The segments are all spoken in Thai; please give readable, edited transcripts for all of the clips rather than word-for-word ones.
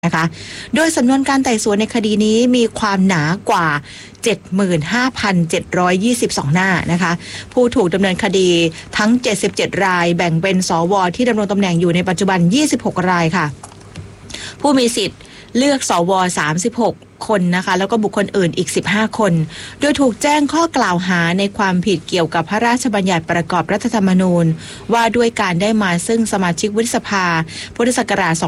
นะคะโดยสำนวนการไต่สวนในคดีนี้มีความหนากว่า 75,722 หน้านะคะผู้ถูกดำเนินคดีทั้ง77รายแบ่งเป็นสวที่ดำรงตำแหน่งอยู่ในปัจจุบัน26รายค่ะผู้มีสิทธิ์เลือกสว36คนนะคะแล้วก็บุคคลอื่นอีก15คนโดยถูกแจ้งข้อกล่าวหาในความผิดเกี่ยวกับพระราชบัญญัติประกอบรัฐธรรมนูญว่าด้วยการได้มาซึ่งสมาชิกวุฒิสภาพุทธศักราช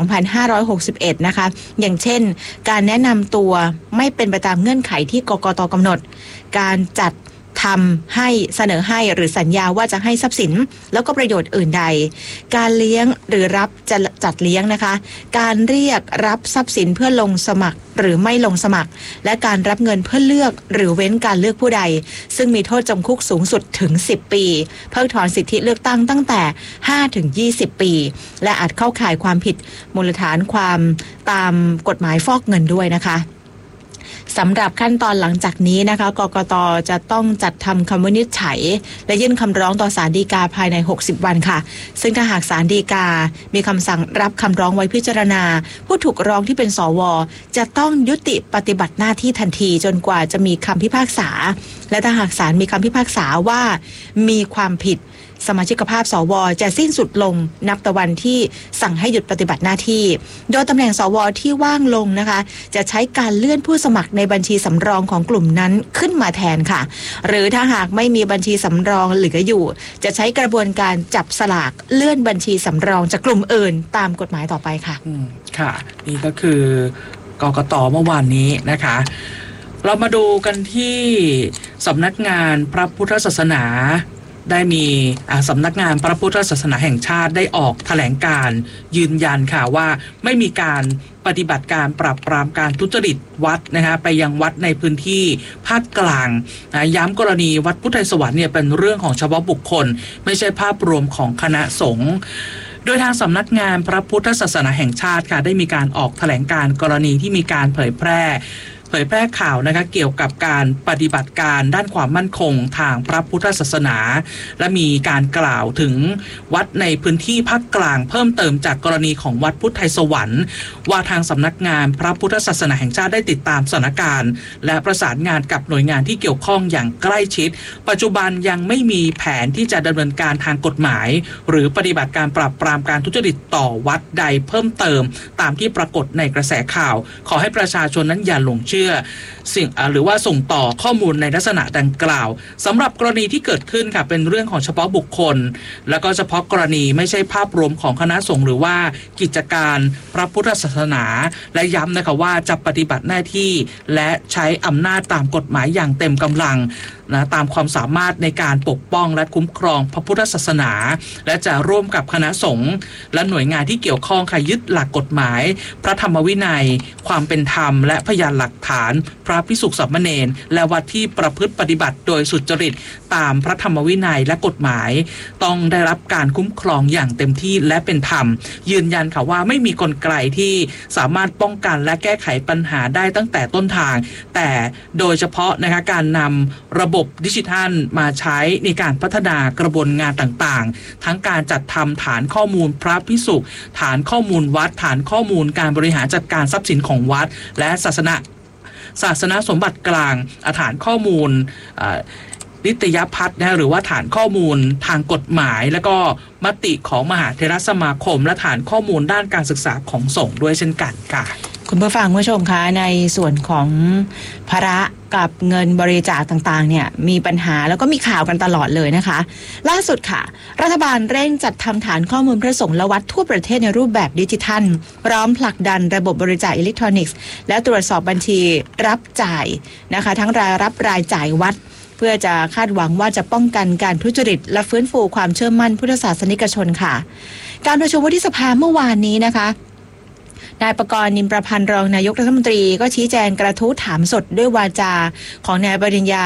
2561นะคะอย่างเช่นการแนะนำตัวไม่เป็นไปตามเงื่อนไขที่กกต.กำหนดการจัดทำให้เสนอให้หรือสัญญาว่าจะให้ทรัพย์สินแล้วก็ประโยชน์อื่นใดการเลี้ยงหรือรับจะจัดเลี้ยงนะคะการเรียกรับทรัพย์สินเพื่อลงสมัครหรือไม่ลงสมัครและการรับเงินเพื่อเลือกหรือเว้นการเลือกผู้ใดซึ่งมีโทษจำคุกสูงสุดถึง10ปีเพิกถอนสิทธิเลือกตั้งตั้งแต่5ถึง20ปีและอาจเข้าข่ายความผิดมูลฐานความตามกฎหมายฟอกเงินด้วยนะคะสำหรับขั้นตอนหลังจากนี้นะคะกกต.จะต้องจัดทำคำวินิจฉัยและยื่นคำร้องต่อศาลฎีกาภายใน60วันค่ะซึ่งถ้าหากศาลฎีกามีคำสั่งรับคำร้องไว้พิจารณาผู้ถูกร้องที่เป็นสวจะต้องยุติปฏิบัติหน้าที่ทันทีจนกว่าจะมีคำพิพากษาและถ้าหากศาลมีคำพิพากษาว่ามีความผิดสมาชิกภาพสวจะสิ้นสุดลงนับแต่วันที่สั่งให้หยุดปฏิบัติหน้าที่โดยตำแหน่งสวที่ว่างลงนะคะจะใช้การเลื่อนผู้สมัครในบัญชีสำรองของกลุ่มนั้นขึ้นมาแทนค่ะหรือถ้าหากไม่มีบัญชีสำรองเหลืออยู่จะใช้กระบวนการจับสลากเลื่อนบัญชีสำรองจากกลุ่มอื่นตามกฎหมายต่อไปค่ะค่ะนี่ก็คือกกต.เมื่อวานนี้นะคะเรามาดูกันที่สำนักงานพระพุทธศาสนาได้มีสำนักงานพระพุทธศาสนาแห่งชาติได้ออกแถลงการยืนยันค่ะว่าไม่มีการปฏิบัติการปราบปรามการทุจริตวัดนะคะไปยังวัดในพื้นที่ภาคกลางย้ำกรณีวัดพุทธไทยสวรรค์เนี่ยเป็นเรื่องของเฉพาะบุคคลไม่ใช่ภาพรวมของคณะสงฆ์โดยทางสำนักงานพระพุทธศาสนาแห่งชาติค่ะได้มีการออกแถลงการกรณีที่มีการเผยแพร่ข่าวนะคะเกี่ยวกับการปฏิบัติการด้านความมั่นคงทางพระพุทธศาสนาและมีการกล่าวถึงวัดในพื้นที่ภาคกลางเพิ่มเติมจากกรณีของวัดพุทธไทยสวรรค์ว่าทางสำนักงานพระพุทธศาสนาแห่งชาติได้ติดตามสถานการณ์และประสานงานกับหน่วยงานที่เกี่ยวข้องอย่างใกล้ชิดปัจจุบันยังไม่มีแผนที่จะดำเนินการทางกฎหมายหรือปฏิบัติการปราบปรามการทุจริตต่อวัดใดเพิ่มเติมตามที่ปรากฏในกระแสข่าวขอให้ประชาชนนั้นอย่าหลงเชื่อหรือว่าส่งต่อข้อมูลในลักษณะดังกล่าวสำหรับกรณีที่เกิดขึ้นค่ะเป็นเรื่องของเฉพาะบุคคลแล้วก็เฉพาะกรณีไม่ใช่ภาพรวมของคณะสงฆ์หรือว่ากิจการพระพุทธศาสนาและย้ำนะคะว่าจะปฏิบัติหน้าที่และใช้อำนาจตามกฎหมายอย่างเต็มกำลังนะตามความสามารถในการปกป้องและคุ้มครองพระพุทธศาสนาและจะร่วมกับคณะสงฆ์และหน่วยงานที่เกี่ยวข้องค่ะยึดหลักกฎหมายพระธรรมวินัยความเป็นธรรมและพยานหลักฐานพระภิกษุสามเณรและวัดที่ประพฤติปฏิบัติโดยสุจริตตามพระธรรมวินัยและกฎหมายต้องได้รับการคุ้มครองอย่างเต็มที่และเป็นธรรมยืนยันค่ะว่าไม่มีกลไกที่สามารถป้องกันและแก้ไขปัญหาได้ตั้งแต่ต้นทางแต่โดยเฉพาะนะคะการนำระบบดิจิทัลมาใช้ในการพัฒนากระบวนงานต่างๆทั้งการจัดทำฐานข้อมูลพระภิกษุฐานข้อมูลวัดฐานข้อมูลการบริหารจัดการทรัพย์สินของวัดและศาสนสมบัติกลางฐานข้อมูลนิตยพัฒน์หรือว่าฐานข้อมูลทางกฎหมายแล้วก็มติของมหาเถรสมาคมและฐานข้อมูลด้านการศึกษาของสงฆ์ด้วยเช่นกันค่ะคุณผู้ฟังผู้ชมคะในส่วนของภาระกับเงินบริจาคต่างๆเนี่ยมีปัญหาแล้วก็มีข่าวกันตลอดเลยนะคะล่าสุดค่ะรัฐบาลเร่งจัดทำฐานข้อมูลพระสงฆ์และวัดทั่วประเทศในรูปแบบดิจิทัลพร้อมผลักดันระบบบริจาคอิเล็กทรอนิกส์และตรวจสอบบัญชีรับจ่ายนะคะทั้งรายรับรายจ่ายวัดเพื่อจะคาดหวังว่าจะป้องกันการทุจริตและฟื้นฟูความเชื่อมั่นพุทธศาสนิกชนค่ะการประชุมวุฒิสภาเมื่อวานนี้นะคะนายประกรณ์นิมประพันธ์รองนายกรัฐมนตรีก็ชี้แจงกระทู้ถามสดด้วยวาจาของนายปริญญา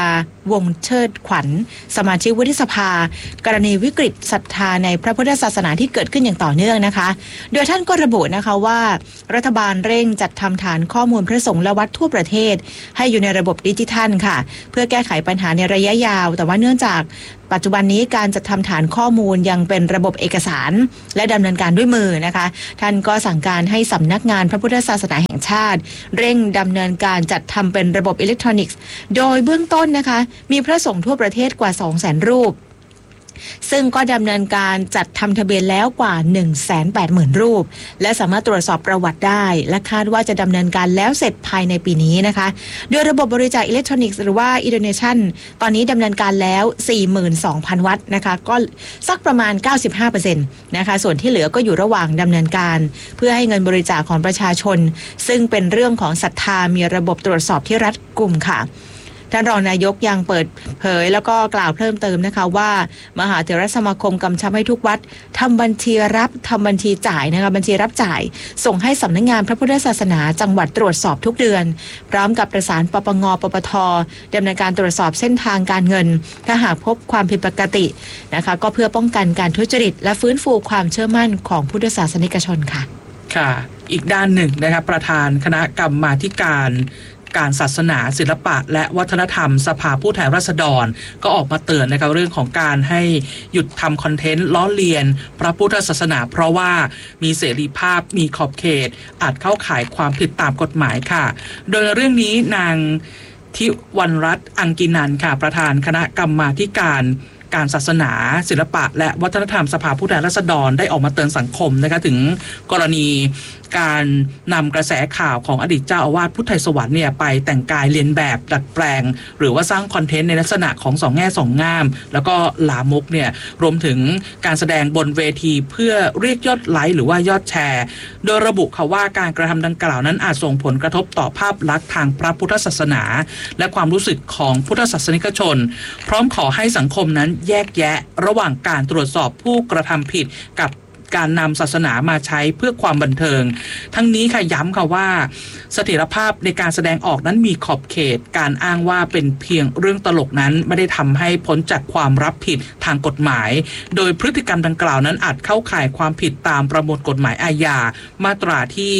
วงเชิดขวัญสมาชิกวุฒิสภากรณีวิกฤตศรัทธาในพระพุทธศาสนาที่เกิดขึ้นอย่างต่อเนื่องนะคะโดยท่านก็ระบุนะคะว่ารัฐบาลเร่งจัดทำฐานข้อมูลพระสงฆ์และวัดทั่วประเทศให้อยู่ในระบบดิจิทัลค่ะเพื่อแก้ไขปัญหาในระยะยาวแต่ว่าเนื่องจากปัจจุบันนี้การจัดทำฐานข้อมูลยังเป็นระบบเอกสารและดำเนินการด้วยมือนะคะท่านก็สั่งการให้สำนักงานพระพุทธศาสนาแห่งชาติเร่งดำเนินการจัดทำเป็นระบบอิเล็กทรอนิกส์โดยเบื้องต้นนะคะมีพระสงฆ์ทั่วประเทศกว่า 200,000 รูปซึ่งก็ดำเนินการจัดทำทะเบียนแล้วกว่า 180,000 รูปและสามารถตรวจสอบประวัติได้และคาดว่าจะดำเนินการแล้วเสร็จภายในปีนี้นะคะโดยระบบบริจาคอิเล็กทรอนิกส์หรือว่า e-donation ตอนนี้ดำเนินการแล้ว 42,000 วัดนะคะก็สักประมาณ 95% นะคะส่วนที่เหลือก็อยู่ระหว่างดำเนินการเพื่อให้เงินบริจาคของประชาชนซึ่งเป็นเรื่องของศรัทธามีระบบตรวจสอบที่รัดกุมค่ะท่านรองนายกยังเปิดเผยแล้วก็กล่าวเพิ่มเติมนะคะว่ามหาเถรสมาคมกำชับให้ทุกวัดทำบัญชีรับทำบัญชีจ่ายนะคะบัญชีรับจ่ายส่งให้สำนักงานพระพุทธศาสนาจังหวัดตรวจสอบทุกเดือนพร้อมกับประสานปปง.ปปท.ดำเนินการตรวจสอบเส้นทางการเงินถ้าหากพบความผิดปกตินะคะก็เพื่อป้องกันการทุจริตและฟื้นฟูความเชื่อมั่นของพุทธศาสนิกชนค่ะค่ะอีกด้านหนึ่งนะครับประธานคณะกรรมาธิการศาสนาศิลปะและวัฒนธรรมสภาผู้แทนราษฎรก็ออกมาเตือนนะครับเรื่องของการให้หยุดทำคอนเทนต์ล้อเลียนพระพุทธศาสนาเพราะว่ามีเสรีภาพมีขอบเขตอาจเข้าข่ายความผิดตามกฎหมายค่ะโดยเรื่องนี้นางทิวรรณรัตน์อังกินันท์ค่ะประธานคณะกรรมาธิการศาสนาศิลปะและวัฒนธรรมสภาผู้แทนราษฎรได้ออกมาเตือนสังคมนะคะถึงกรณีการนำกระแสข่าวของอดีตเจ้าอาวาสพุทธไทยสวรรค์เนี่ยไปแต่งกายเลียนแบบดัดแปลงหรือว่าสร้างคอนเทนต์ในลักษณะของสองแง่สองง่ามแล้วก็ลามกเนี่ยรวมถึงการแสดงบนเวทีเพื่อเรียกยอดไลค์หรือว่ายอดแชร์โดยระบุค่ะว่าการกระทำดังกล่าวนั้นอาจส่งผลกระทบต่อภาพลักษณ์ทางพระพุทธศาสนาและความรู้สึกของพุทธศาสนิกชนพร้อมขอให้สังคมนั้นแยกแยะระหว่างการตรวจสอบผู้กระทำผิดกับการนำศาสนามาใช้เพื่อความบันเทิงทั้งนี้ค่ะย้ำค่ะว่าเสถียรภาพในการแสดงออกนั้นมีขอบเขตการอ้างว่าเป็นเพียงเรื่องตลกนั้นไม่ได้ทำให้พ้นจากความรับผิดทางกฎหมายโดยพฤติกรรมดังกล่าวนั้นอาจเข้าข่ายความผิดตามประมวลกฎหมายอาญามาตราที่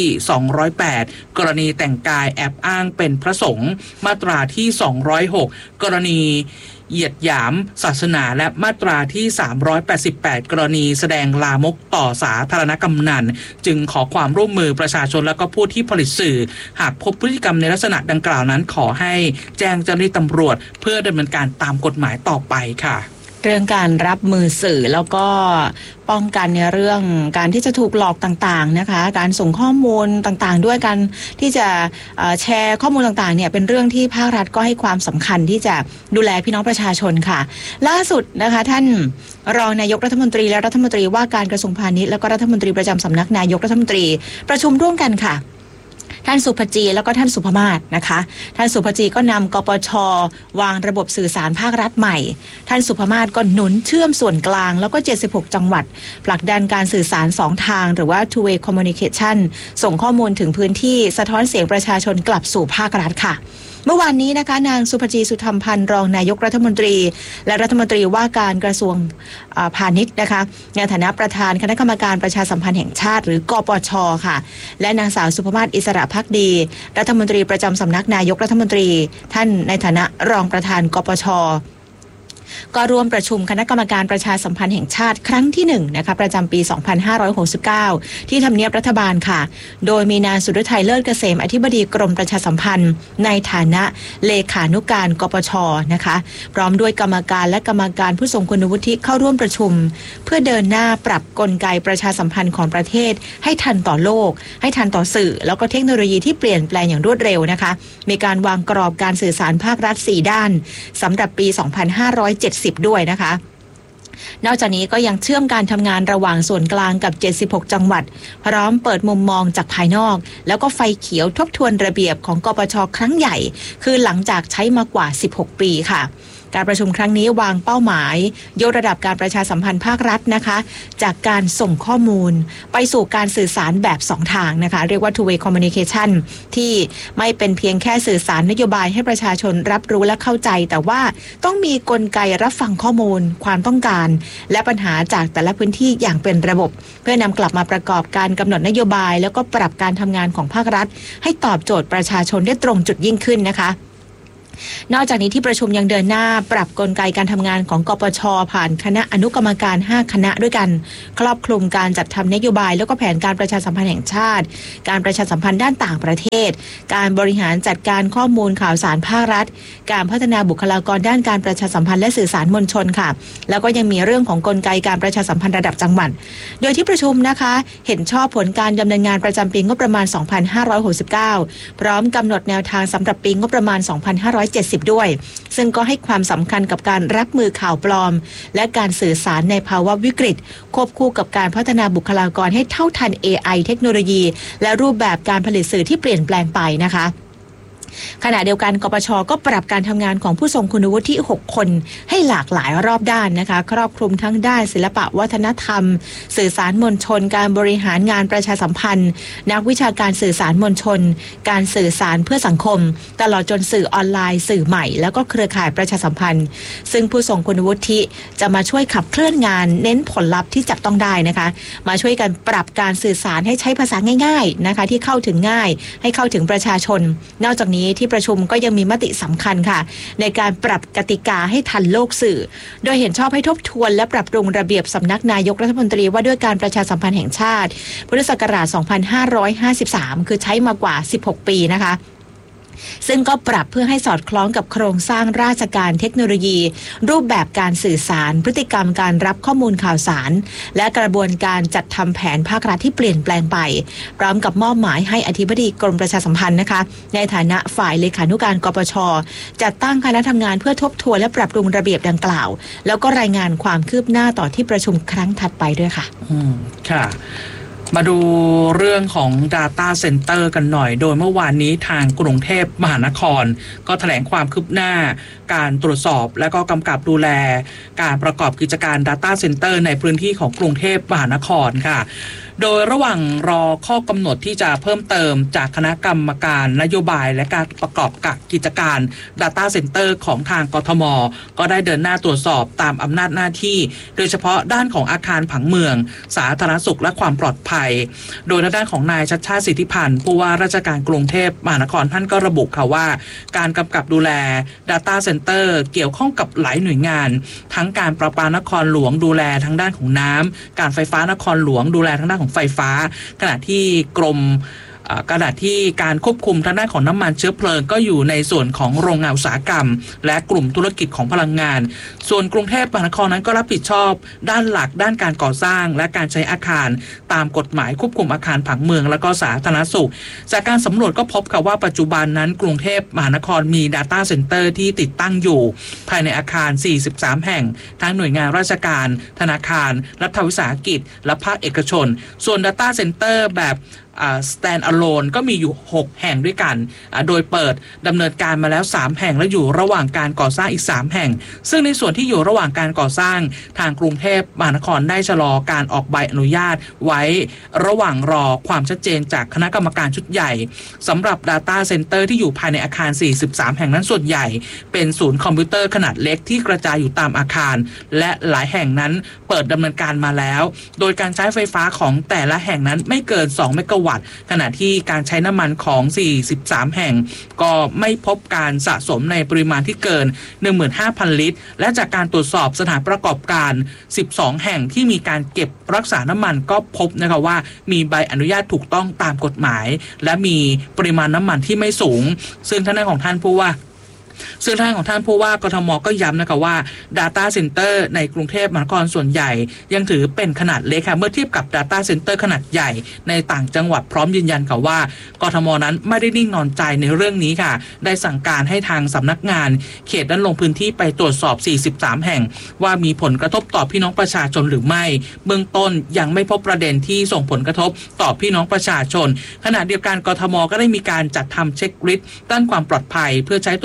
208กรณีแต่งกายแอบอ้างเป็นพระสงฆ์มาตราที่206กรณีเหยียดหยามศาสนาและมาตราที่388กรณีแสดงลามกต่อสาธารณกำนันจึงขอความร่วมมือประชาชนและก็ผู้ที่ผลิตสื่อหากพบพฤติกรรมในลักษณะดังกล่าวนั้นขอให้แจ้งเจ้าหน้าที่ตำรวจเพื่อดำเนินการตามกฎหมายต่อไปค่ะเรื่องการรับมือสื่อแล้วก็ป้องกันในเรื่องการที่จะถูกหลอกต่างๆนะคะการส่งข้อมูลต่างๆด้วยกันที่จะแชร์ข้อมูลต่างๆเนี่ยเป็นเรื่องที่ภาครัฐก็ให้ความสำคัญที่จะดูแลพี่น้องประชาชนค่ะล่าสุดนะคะท่านรองนายกรัฐมนตรีและรัฐมนตรีว่าการกระทรวงพาณิชย์แล้วก็รัฐมนตรีประจำสำนักนายกรัฐมนตรีประชุมร่วมกันค่ะท่านสุภจีแล้วก็ท่านสุภมาศนะคะท่านสุภจีก็นำกปช.วางระบบสื่อสารภาครัฐใหม่ท่านสุภมาศก็หนุนเชื่อมส่วนกลางแล้วก็76จังหวัดผลักดันการสื่อสาร2ทางหรือว่า two way communication ส่งข้อมูลถึงพื้นที่สะท้อนเสียงประชาชนกลับสู่ภาครัฐค่ะเมื่อวานนี้นะคะนางสุภจีสุธรรมพันธ์รองนายกรัฐมนตรีและรัฐมนตรีว่าการกระทรวงพาณิชย์นะคะในฐานะประธานคณะกรรมการประชาสัมพันธ์แห่งชาติหรือกปช.ค่ะและนางสาวสุภมาศอิสระภักดีรัฐมนตรีประจำสำนักนายกรัฐมนตรีท่านในฐานะรองประธานกปช.ก็ร่วมประชุมคณะกรรมการประชาสัมพันธ์แห่งชาติครั้งที่1นะคะประจำปี2569ที่ทำเนียบรัฐบาลค่ะโดยมีนางสุฤทัยเลิศเกษมอธิบดีกรมประชาสัมพันธ์ในฐานะเลขานุการกปช.นะคะพร้อมด้วยกรรมการและกรรมการผู้ทรงคุณวุฒิเข้าร่วมประชุมเพื่อเดินหน้าปรับกลไกประชาสัมพันธ์ของประเทศให้ทันต่อโลกให้ทันต่อสื่อแล้วก็เทคโนโลยีที่เปลี่ยนแปลงอย่างรวดเร็วนะคะมีการวางกรอบการสื่อสารภาครัฐ4ด้านสำหรับปี2570ด้วยนะคะนอกจากนี้ก็ยังเชื่อมการทำงานระหว่างส่วนกลางกับ76จังหวัดพร้อมเปิดมุมมองจากภายนอกแล้วก็ไฟเขียวทบทวนระเบียบของกปช.ครั้งใหญ่คือหลังจากใช้มากว่า16ปีค่ะการประชุมครั้งนี้วางเป้าหมายยกระดับการประชาสัมพันธ์ภาครัฐนะคะจากการส่งข้อมูลไปสู่การสื่อสารแบบ2ทางนะคะเรียกว่า two way communication ที่ไม่เป็นเพียงแค่สื่อสารนโยบายให้ประชาชนรับรู้และเข้าใจแต่ว่าต้องมีกลไกรับฟังข้อมูลความต้องการและปัญหาจากแต่ละพื้นที่อย่างเป็นระบบเพื่อนำกลับมาประกอบการกำหนดนโยบายแล้วก็ปรับการทำงานของภาครัฐให้ตอบโจทย์ประชาชนได้ตรงจุดยิ่งขึ้นนะคะนอกจากนี้ที่ประชุมยังเดินหน้าปรับกลไกการทำงานของกปช.ผ่านคณะอนุกรรมการ5คณะด้วยกันครอบคลุมการจัดทำนโยบายแล้วก็แผนการประชาสัมพันธ์แห่งชาติการประชาสัมพันธ์ด้านต่างประเทศการบริหารจัดการข้อมูลข่าวสารภาครัฐการพัฒนาบุคลากรด้านการประชาสัมพันธ์และสื่อสารมวลชนค่ะแล้วก็ยังมีเรื่องของกลไกการประชาสัมพันธ์ระดับจังหวัดโดยที่ประชุมนะคะเห็นชอบผลการดำเนินงานประจำปีงบประมาณ 2569 พร้อมกำหนดแนวทางสำหรับปีงบประมาณ 2570 ด้วยซึ่งก็ให้ความสำคัญกับการรับมือข่าวปลอมและการสื่อสารในภาวะวิกฤตควบคู่กับการพัฒนาบุคลากรให้เท่าทัน AI เทคโนโลยีและรูปแบบการผลิตสื่อที่เปลี่ยนแปลงไปนะคะขณะเดียวกันกปช.ก็ปรับการทำงานของผู้ทรงคุณวุฒิ6คนให้หลากหลายรอบด้านนะคะครอบคลุมทั้งด้านศิลปะวัฒนธรรมสื่อสารมวลชนการบริหารงานประชาสัมพันธ์นักวิชาการสื่อสารมวลชนการสื่อสารเพื่อสังคมตลอดจนสื่อออนไลน์สื่อใหม่แล้วก็เครือข่ายประชาสัมพันธ์ซึ่งผู้ทรงคุณวุฒิจะมาช่วยขับเคลื่อนงานเน้นผลลัพธ์ที่จับต้องได้นะคะมาช่วยกันปรับการสื่อสารให้ใช้ภาษาง่ายๆนะคะที่เข้าถึงง่ายให้เข้าถึงประชาชนนอกจากนี้ที่ประชุมก็ยังมีมติสำคัญค่ะในการปรับกติกาให้ทันโลกสื่อโดยเห็นชอบให้ทบทวนและปรับปรุงระเบียบสำนักนายกรัฐมนตรีว่าด้วยการประชาสัมพันธ์แห่งชาติพุทธศักราช 2553 คือใช้มากว่า 16 ปีนะคะซึ่งก็ปรับเพื่อให้สอดคล้องกับโครงสร้างราชการเทคโนโลยีรูปแบบการสื่อสารพฤติกรรมการรับข้อมูลข่าวสารและกระบวนการจัดทำแผนภาครัฐที่เปลี่ยนแปลงไปพร้อมกับมอบหมายให้อธิบดีกรมประชาสัมพันธ์นะคะในฐานะฝ่ายเลขานุการกปช.จัดตั้งคณะทำงานเพื่อทบทวนและปรับปรุงระเบียบดังกล่าวแล้วก็รายงานความคืบหน้าต่อที่ประชุมครั้งถัดไปด้วยค่ะค่ะมาดูเรื่องของ Data Center กันหน่อยโดยเมื่อวานนี้ทางกรุงเทพมหานครก็แถลงความคืบหน้าการตรวจสอบและก็กำกับดูแลการประกอบกิจการ Data Center ในพื้นที่ของกรุงเทพมหานครค่ะโดยระหว่างรอข้อกำหนดที่จะเพิ่มเติมจากคณะกรรมการนโยบายและการประกอบกับกิจการ Data Center ของทางกทม.ก็ได้เดินหน้าตรวจสอบตามอำนาจหน้าที่โดยเฉพาะด้านของอาคารผังเมืองสาธารณสุขและความปลอดภัยโดยด้านของนายชัชชาติสิทธิพันธ์ผู้ว่าราชการกรุงเทพมหานครท่านก็ระบุค่ะว่าการกำกับดูแล Data Center เกี่ยวข้องกับหลายหน่วยงานทั้งการประปานครหลวงดูแลทางด้านของน้ำการไฟฟ้านครหลวงดูแลทางด้านของไฟฟ้าขณะที่กรม ขณะที่การควบคุมทางด้านของน้ำมันเชื้อเพลิงก็อยู่ในส่วนของโรงงานอุตสาหกรรมและกลุ่มธุรกิจของพลังงานส่วนกรุงเทพมหานครนั้นก็รับผิดชอบด้านหลักด้านการก่อสร้างและการใช้อาคารตามกฎหมายควบคุมอาคารผังเมืองและก็สาธารณสุขจากการสำรวจก็พบค่ะว่าปัจจุบันนั้นกรุงเทพมหานครมี Data Center ที่ติดตั้งอยู่ภายในอาคาร43แห่งทั้งหน่วยงานราชการธนาคารรัฐวิสาหกิจและภาคเอกชนส่วน Data Center แบบstand alone ก็มีอยู่6แห่งด้วยกันโดยเปิดดำเนินการมาแล้ว3แห่งและอยู่ระหว่างการก่อสร้างอีก3แห่งซึ่งในส่วนที่อยู่ระหว่างการก่อสร้างทางกรุงเทพมหานครได้ชะลอการออกใบอนุญาตไว้ระหว่างรอความชัดเจนจากคณะกรรมการชุดใหญ่สำหรับ Data Center ที่อยู่ภายในอาคาร43แห่งนั้นส่วนใหญ่เป็นศูนย์คอมพิวเตอร์ขนาดเล็กที่กระจายอยู่ตามอาคารและหลายแห่งนั้นเปิดดำเนินการมาแล้วโดยการใช้ไฟฟ้าของแต่ละแห่งนั้นไม่เกิน2เมกะวัตต์ขณะที่การใช้น้ำมันของ43แห่งก็ไม่พบการสะสมในปริมาณที่เกิน 15,000 ลิตรและจากการตรวจสอบสถานประกอบการ12แห่งที่มีการเก็บรักษาน้ำมันก็พบนะคะว่ามีใบอนุญาตถูกต้องตามกฎหมายและมีปริมาณน้ำมันที่ไม่สูงซึ่งทางด้านของท่านผู้ว่ากทมก็ย้ำนะคะว่า Data Center ในกรุงเทพมหานครส่วนใหญ่ยังถือเป็นขนาดเล็กค่ะเมื่อเทียบกับ Data Center ขนาดใหญ่ในต่างจังหวัดพร้อมยืนยันค่ะว่ากทมนั้นไม่ได้นิ่งนอนใจในเรื่องนี้ค่ะได้สั่งการให้ทางสำนักงานเขตนั้นลงพื้นที่ไปตรวจสอบ43แห่งว่ามีผลกระทบต่อพี่น้องประชาชนหรือไม่เบื้องต้นยังไม่พบประเด็นที่ส่งผลกระทบต่อพี่น้องประชาชนขณะเดียวกันกทมก็ได้มีการจัดทำเช็คลิสต์ด้านความปลอดภัยเพื่อใช้ตรวจสอบ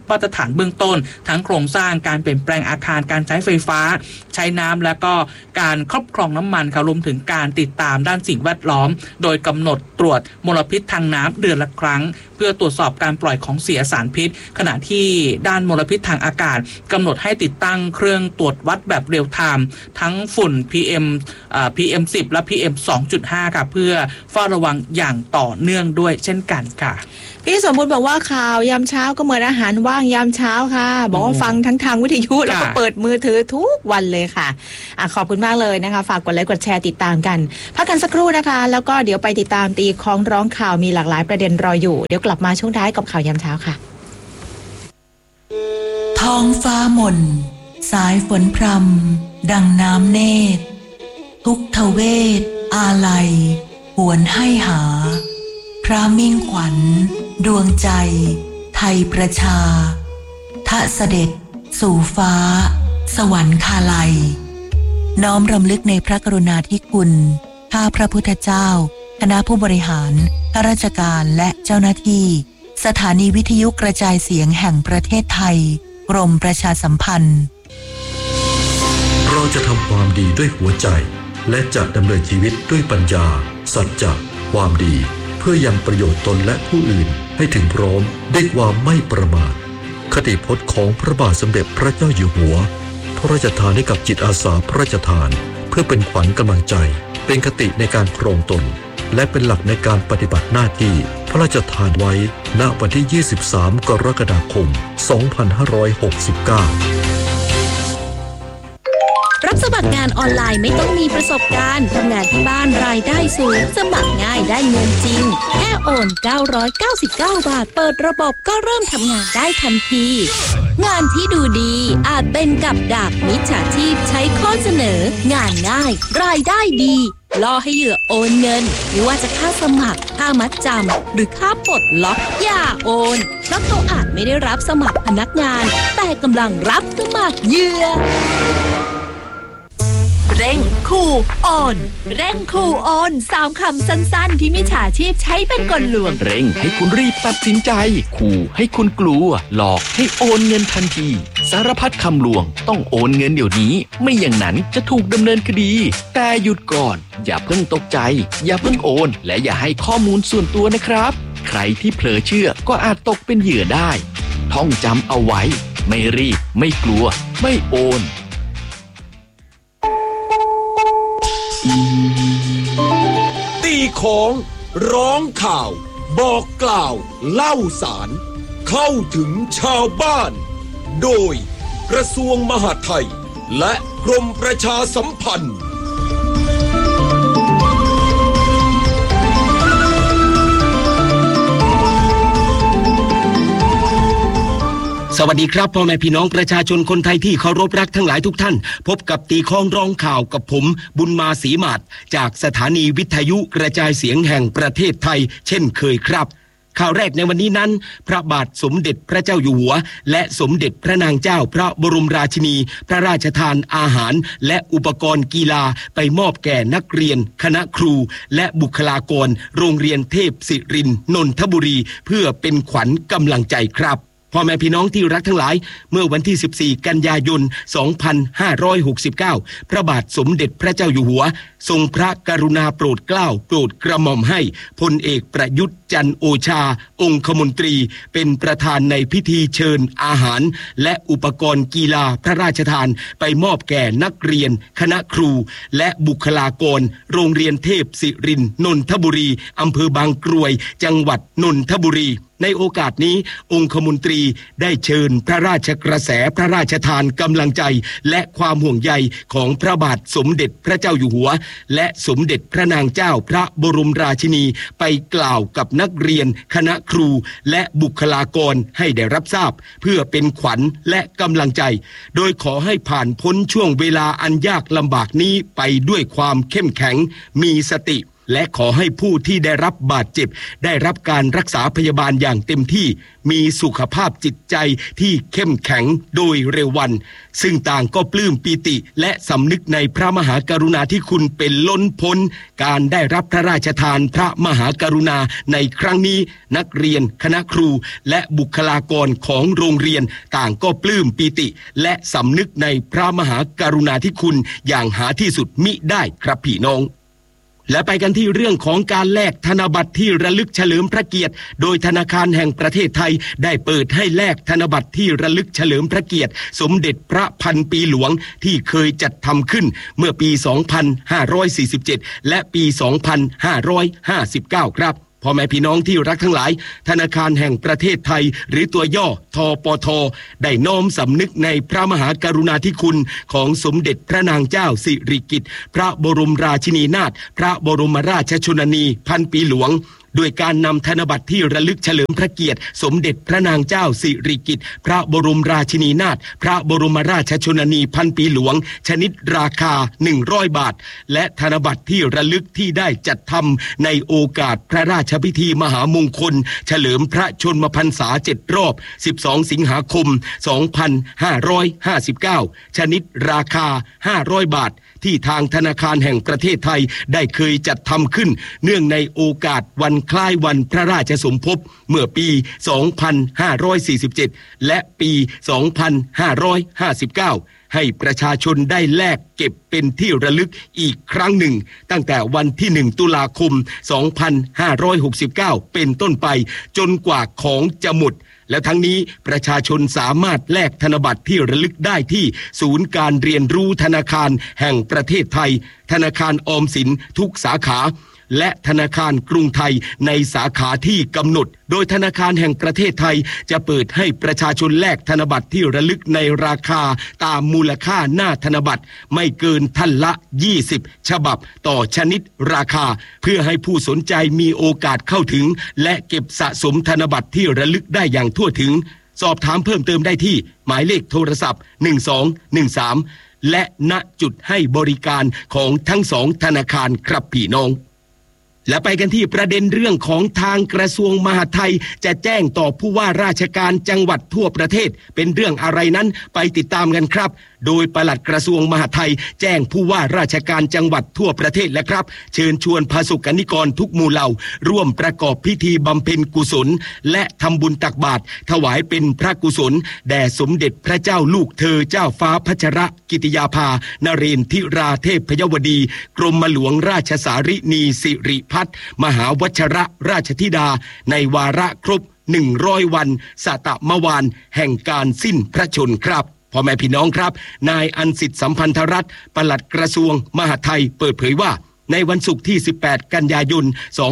มาตรฐานเบื้องต้นทั้งโครงสร้างการเปลี่ยนแปลงอาคารการใช้ไฟฟ้าใช้น้ำและก็การครอบครองน้ำมันค่ะรวมถึงการติดตามด้านสิ่งแวดล้อมโดยกำหนดตรวจมลพิษทางน้ำเดือนละครั้งเพื่อตรวจสอบการปล่อยของเสียสารพิษขณะที่ด้านมลพิษทางอากาศกำหนดให้ติดตั้งเครื่องตรวจวัดแบบเรียลไทม์ทั้งฝุ่น PM10 และ PM 2.5 ค่ะเพื่อเฝ้าระวังอย่างต่อเนื่องด้วยเช่นกันค่ะพี่สมบูรณ์บอกว่าข่าวยามเช้าก็เหมือนอาหารว่างยามเช้าค่ะบอกว่าฟังทั้งทางวิทยุแล้วก็เปิดมือถือทุกวันเลยค่ะขอบคุณมากเลยนะคะฝากกดไลค์กดแชร์ติดตามกันพักกันสักครู่นะคะแล้วก็เดี๋ยวไปติดตามตีคล้องร้องข่าวมีหลากหลายประเด็นรออยู่เดี๋ยวกลับมาช่วงท้ายกับข่าวยามเช้าค่ะท้องฟ้ามนสายฝนพรำดังน้ำเนตรทุกทเวทอาลัยหวนให้หาพระมิ่งขวัญดวงใจไทยประชาทะเสด็จสู่ฟ้าสวรรคาลัยน้อมรำลึกในพระกรุณาธิคุณข้าพระพุทธเจ้าคณะผู้บริหารข้าราชการและเจ้าหน้าที่สถานีวิทยุกระจายเสียงแห่งประเทศไทยกรมประชาสัมพันธ์เราจะทำความดีด้วยหัวใจและจะดำเนินชีวิตด้วยปัญญาสัจจะความดีเพื่อยังประโยชน์ตนและผู้อื่นให้ถึงพร้อมด้วยความไม่ประมาทคติพจน์ของพระบาทสมเด็จพระเจ้าอยู่หัวพระราชทานให้กับจิตอาสาพระราชทานเพื่อเป็นขวัญกำลังใจเป็นคติในการครองตนและเป็นหลักในการปฏิบัติหน้าที่พระราชทานไว้ณวันที่ 23 กรกฎาคม 2569 รับสมัครงานออนไลน์ไม่ต้องมีประสบการณ์ทำงานที่บ้านรายได้สูงสมัครง่ายได้เงินจริงแค่โอน999 บาทเปิดระบบก็เริ่มทำงานได้ทันทีงานที่ดูดีอาจเป็นกับดักมิจฉาชีพใช้ข้อเสนองานง่ายรายได้ดีล่อให้เหยื่อโอนเงินไม่ว่าจะค่าสมัครค่ามัดจำหรือค่าปลดล็อกอย่าโอนเพราะเขาอาจไม่ได้รับสมัครพนักงานแต่กำลังรับสมัครเหยื่อเร่งขู่โอนเร่งขู่โอน3 คำสั้นๆที่มิจฉาชีพใช้เป็นกลลวงเร่งให้คุณรีบตัดสินใจขู่ให้คุณกลัวหลอกให้โอนเงินทันทีสารพัดคำลวงต้องโอนเงินเดี๋ยวนี้ไม่อย่างนั้นจะถูกดำเนินคดีแต่หยุดก่อนอย่าเพิ่งตกใจอย่าเพิ่งโอนและอย่าให้ข้อมูลส่วนตัวนะครับใครที่เผลอเชื่อก็อาจตกเป็นเหยื่อได้ท่องจำเอาไว้ไม่รีบไม่กลัวไม่โอนตีของร้องข่าวบอกกล่าวเล่าสารเข้าถึงชาวบ้านโดยกระทรวงมหาดไทยและกรมประชาสัมพันธ์สวัสดีครับพ่อแม่พี่น้องประชาชนคนไทยที่เคารพรักทั้งหลายทุกท่านพบกับตีคล้องร้องข่าวกับผมบุญมาศรีมาศจากสถานีวิทยุกระจายเสียงแห่งประเทศไทยเช่นเคยครับข่าวแรกในวันนี้นั้นพระบาทสมเด็จพระเจ้าอยู่หัวและสมเด็จพระนางเจ้าพระบรมราชินีพระราชทานอาหารและอุปกรณ์กีฬาไปมอบแก่นักเรียนคณะครูและบุคลากรโรงเรียนเทพศิรินทร์นนทบุรีเพื่อเป็นขวัญกำลังใจครับพ่อแม่พี่น้องที่รักทั้งหลายเมื่อวันที่14กันยายน2569พระบาทสมเด็จพระเจ้าอยู่หัวทรงพระกรุณาโปรดเกล้าโปรดกระหม่อมให้พลเอกประยุทธ์จันทร์โอชาองคมนตรีเป็นประธานในพิธีเชิญอาหารและอุปกรณ์กีฬาพระราชทานไปมอบแก่นักเรียนคณะครูและบุคลากรโรงเรียนเทพศิรินทร์นนทบุรีอำเภอบางกรวยจังหวัดนนทบุรีในโอกาสนี้องคมนตรีได้เชิญพระราชกระแสพระราชทานกำลังใจและความห่วงใยของพระบาทสมเด็จพระเจ้าอยู่หัวและสมเด็จพระนางเจ้าพระบรมราชินีไปกล่าวกับนักเรียนคณะครูและบุคลากรให้ได้รับทราบเพื่อเป็นขวัญและกำลังใจโดยขอให้ผ่านพ้นช่วงเวลาอันยากลำบากนี้ไปด้วยความเข้มแข็งมีสติและขอให้ผู้ที่ได้รับบาดเจ็บได้รับการรักษาพยาบาลอย่างเต็มที่มีสุขภาพจิตใจที่เข้มแข็งโดยเร็ววันซึ่งต่างก็ปลื้มปิติและสำนึกในพระมหากรุณาธิคุณเป็นล้นพ้นการได้รับพระราชทานพระมหากรุณาในครั้งนี้นักเรียนคณะครูและบุคลากรของโรงเรียนต่างก็ปลื้มปิติและสำนึกในพระมหากรุณาธิคุณอย่างหาที่สุดมิได้ครับพี่น้องและไปกันที่เรื่องของการแลกธนบัตรที่ระลึกเฉลิมพระเกียรติโดยธนาคารแห่งประเทศไทยได้เปิดให้แลกธนบัตรที่ระลึกเฉลิมพระเกียรติสมเด็จพระพันปีหลวงที่เคยจัดทำขึ้นเมื่อปี 2547 และปี 2559 ครับพ่อแม่พี่น้องที่รักทั้งหลายธนาคารแห่งประเทศไทยหรือตัวย่อทปท.ได้น้อมสำนึกในพระมหากรุณาธิคุณของสมเด็จพระนางเจ้าสิริกิติ์พระบรมราชินีนาถพระบรมราชชนนีพันปีหลวงด้วยการนำธนบัตรที่ระลึกเฉลิมพระเกียรติสมเด็จพระนางเจ้าสิริกิติ์พระบรมราชินีนาถพระบรมราชชนนีพันปีหลวงชนิดราคา100 บาทและธนบัตรที่ระลึกที่ได้จัดทำในโอกาสพระราชพิธีมหามงคลเฉลิมพระชนมพรรษา7 รอบ12 สิงหาคม 2559ชนิดราคา500 บาทที่ทางธนาคารแห่งประเทศไทยได้เคยจัดทำขึ้นเนื่องในโอกาสวันคล้ายวันพระราชสมภพเมื่อปี 2547 และปี 2559 ให้ประชาชนได้แลกเก็บเป็นที่ระลึกอีกครั้งหนึ่งตั้งแต่วันที่1 ตุลาคม 2569 เป็นต้นไปจนกว่าของจะหมดและทั้งนี้ประชาชนสามารถแลกธนบัตรที่ระลึกได้ที่ศูนย์การเรียนรู้ธนาคารแห่งประเทศไทยธนาคารออมสินทุกสาขาและธนาคารกรุงไทยในสาขาที่กำหนดโดยธนาคารแห่งประเทศไทยจะเปิดให้ประชาชนแลกธนบัตรที่ระลึกในราคาตามมูลค่าหน้าธนบัตรไม่เกินท่านละ20ฉบับต่อชนิดราคาเพื่อให้ผู้สนใจมีโอกาสเข้าถึงและเก็บสะสมธนบัตรที่ระลึกได้อย่างทั่วถึงสอบถามเพิ่มเติมได้ที่หมายเลขโทรศัพท์1213และณจุดให้บริการของทั้งสองธนาคารครับพี่น้องและไปกันที่ประเด็นเรื่องของทางกระทรวงมหาดไทยจะแจ้งต่อผู้ว่าราชการจังหวัดทั่วประเทศเป็นเรื่องอะไรนั้นไปติดตามกันครับโดยปลัดกระทรวงมหาดไทยแจ้งผู้ว่าราชการจังหวัดทั่วประเทศแล้วครับเชิญชวนประสบนิกรทุกหมู่เหล่าร่วมประกอบพิธีบำเพ็ญกุศลและทำบุญตักบาตรถวายเป็นพระกุศลแด่สมเด็จพระเจ้าลูกเธอเจ้าฟ้าพัชรกิติยาภานเรนทิราเทพยวดีกรมหลวงราชสารินีสิริพัฒน์มหาวชรราชธิดาในวาระครบ100 วันสตมวานแห่งการสิ้นพระชนม์ครับพ่อแม่พี่น้องครับนายอันสิทธิสัมพันธรัตน์ปลัดกระทรวงมหาดไทยเปิดเผยว่าในวันศุกร์ที่18 กันยายน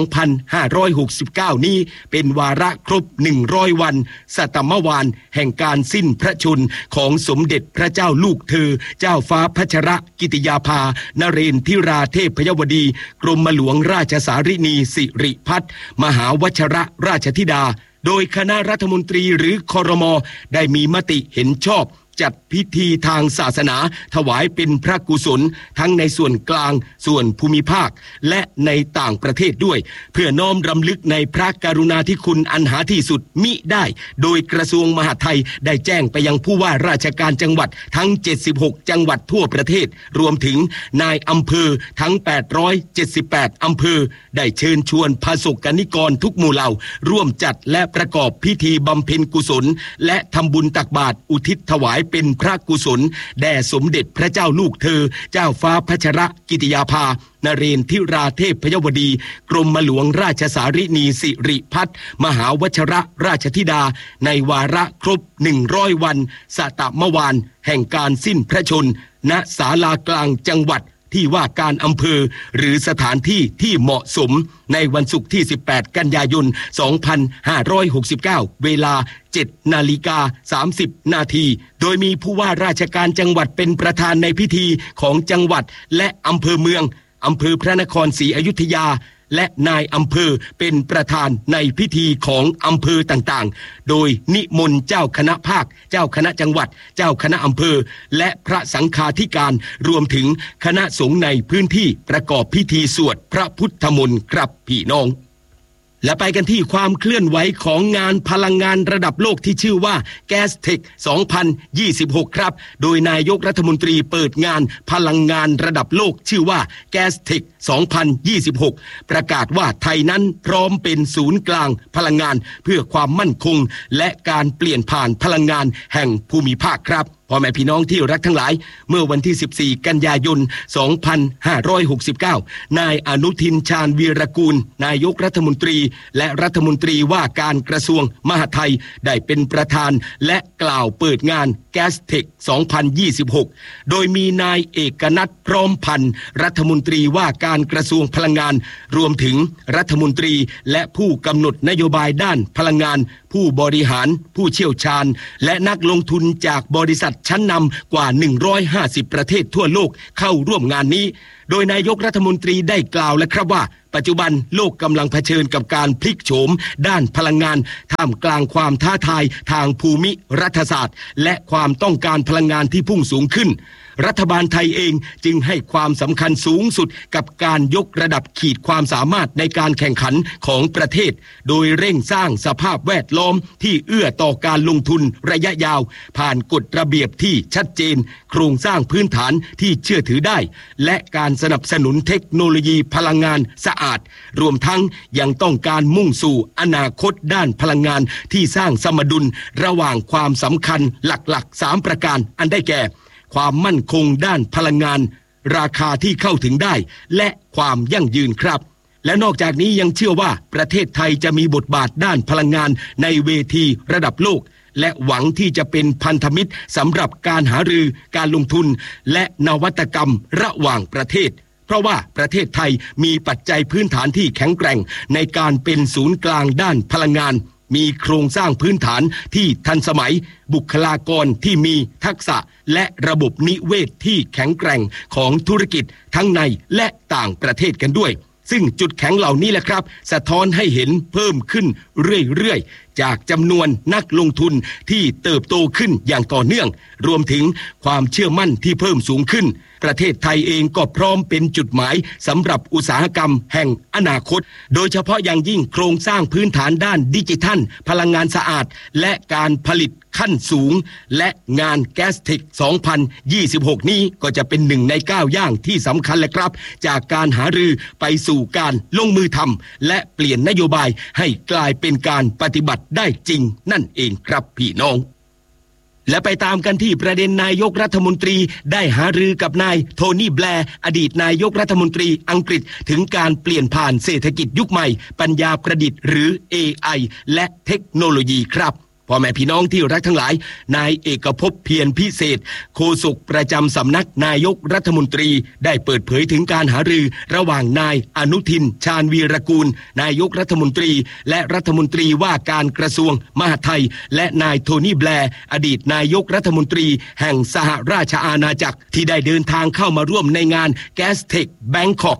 2569 นี้เป็นวาระครบ100 วันสตมวานแห่งการสิ้นพระชนม์ของสมเด็จพระเจ้าลูกเธอเจ้าฟ้าพัชรกิติยาภานเรนทิราเทพยวดีกรมหลวงราชสารินีสิริพัฒน์มหาวชรราชธิดาโดยคณะรัฐมนตรีหรือครม.ได้มีมติเห็นชอบจัดพิธีทางศาสนาถวายเป็นพระกุศลทั้งในส่วนกลางส่วนภูมิภาคและในต่างประเทศด้วยเพื่อน้อมรำลึกในพระกรุณาธิคุณอันหาที่สุดมิได้โดยกระทรวงมหาดไทยได้แจ้งไปยังผู้ว่าราชการจังหวัดทั้ง76จังหวัดทั่วประเทศรวมถึงนายอำเภอทั้ง878อำเภอได้เชิญชวนประสบนิกรทุกหมู่เหล่าร่วมจัดและประกอบพิธีบำเพ็ญกุศลและทำบุญตักบาตรอุทิศถวายเป็นพระกุศลแด่สมเด็จพระเจ้าลูกเธอเจ้าฟ้าพัชรกิติยาภานเรนทิราเทพยวดีกรมหลวงราชสารินีสิริพัฒน์มหาวชรราชธิดาในวาระครบ100 วันสตมวานแห่งการสิ้นพระชนม์ณศาลากลางจังหวัดที่ว่าการอำเภอหรือสถานที่ที่เหมาะสมในวันศุกร์ที่18 กันยายน 2569 เวลา 7:30 นาทีโดยมีผู้ว่าราชการจังหวัดเป็นประธานในพิธีของจังหวัดและอำเภอเมืองอำเภอพระนครศรีอยุธยาและนายอำเภอเป็นประธานในพิธีของอำเภอต่างๆโดยนิมนต์เจ้าคณะภาคเจ้าคณะจังหวัดเจ้าคณะอำเภอและพระสังฆาธิการรวมถึงคณะสงฆ์ในพื้นที่ประกอบพิธีสวดพระพุทธมนต์ครับพี่น้องและไปกันที่ความเคลื่อนไหวของงานพลังงานระดับโลกที่ชื่อว่า Gastech 2026 ครับโดยนายกรัฐมนตรีเปิดงานพลังงานระดับโลกชื่อว่า Gastech 2026 ประกาศว่าไทยนั้นพร้อมเป็นศูนย์กลางพลังงานเพื่อความมั่นคงและการเปลี่ยนผ่านพลังงานแห่งภูมิภาคครับพ่อแม่พี่น้องที่รักทั้งหลายเมื่อวันที่14กันยายน2569นายอนุทินชาญวีรกูลนายกรัฐมนตรีและรัฐมนตรีว่าการกระทรวงมหาดไทยได้เป็นประธานและกล่าวเปิดงาน Gastech 2026 โดยมีนายเอกนัทพร้อมพันธ์รัฐมนตรีว่าการกระทรวงพลังงานรวมถึงรัฐมนตรีและผู้กำหนดนโยบายด้านพลังงานผู้บริหารผู้เชี่ยวชาญและนักลงทุนจากบริษัทชั้นนำกว่า150ประเทศทั่วโลกเข้าร่วมงานนี้โดยนายกรัฐมนตรีได้กล่าวแล้วครับว่าปัจจุบันโลกกำลังเผชิญกับการพลิกโฉมด้านพลังงานท่ามกลางความท้าทายทางภูมิรัฐศาสตร์และความต้องการพลังงานที่พุ่งสูงขึ้นรัฐบาลไทยเองจึงให้ความสำคัญสูงสุดกับการยกระดับขีดความสามารถในการแข่งขันของประเทศโดยเร่งสร้างสภาพแวดล้อมที่เอื้อต่อการลงทุนระยะยาวผ่านกฎระเบียบที่ชัดเจนโครงสร้างพื้นฐานที่เชื่อถือได้และการสนับสนุนเทคโนโลยีพลังงานสะอาดรวมทั้งยังต้องการมุ่งสู่อนาคตด้านพลังงานที่สร้างสมดุลระหว่างความสำคัญหลักๆ3ประการอันได้แก่ความมั่นคงด้านพลังงานราคาที่เข้าถึงได้และความยั่งยืนครับและนอกจากนี้ยังเชื่อว่าประเทศไทยจะมีบทบาทด้านพลังงานในเวทีระดับโลกและหวังที่จะเป็นพันธมิตรสำหรับการหารือการลงทุนและนวัตกรรมระหว่างประเทศเพราะว่าประเทศไทยมีปัจจัยพื้นฐานที่แข็งแกร่งในการเป็นศูนย์กลางด้านพลังงานมีโครงสร้างพื้นฐานที่ทันสมัยบุคลากรที่มีทักษะและระบบนิเวศที่แข็งแกร่งของธุรกิจทั้งในและต่างประเทศกันด้วยซึ่งจุดแข็งเหล่านี้แหละครับสะท้อนให้เห็นเพิ่มขึ้นเรื่อยๆจากจำนวนนักลงทุนที่เติบโตขึ้นอย่างต่อเนื่องรวมถึงความเชื่อมั่นที่เพิ่มสูงขึ้นประเทศไทยเองก็พร้อมเป็นจุดหมายสำหรับอุตสาหกรรมแห่งอนาคตโดยเฉพาะอย่างยิ่งโครงสร้างพื้นฐานด้านดิจิทัลพลังงานสะอาดและการผลิตขั้นสูงและงาน Gastech 2026 นี้ก็จะเป็น1ใน9ย่างที่สำคัญเลยครับจากการหารือไปสู่การลงมือทำและเปลี่ยนนโยบายให้กลายเป็นการปฏิบัติได้จริงนั่นเองครับพี่น้องและไปตามกันที่ประเด็นนายกรัฐมนตรีได้หารือกับนายโทนี่แบร์อดีตนายกรัฐมนตรีอังกฤษถึงการเปลี่ยนผ่านเศรษฐกิจยุคใหม่ปัญญาประดิษฐ์หรือ AI และเทคโนโลยีครับพ่อแม่พี่น้องที่รักทั้งหลายนายเอกภพเพียรพิเศษโฆษกประจำสำนักนายกรัฐมนตรีได้เปิดเผยถึงการหารือระหว่างนายอนุทินชาญวีรกูลนายกรัฐมนตรีและรัฐมนตรีว่าการกระทรวงมหาดไทยและนายโทนี่แบร์อดีตนายกรัฐมนตรีแห่งสหราชอาณาจักรที่ได้เดินทางเข้ามาร่วมในงาน Gastech Bangkok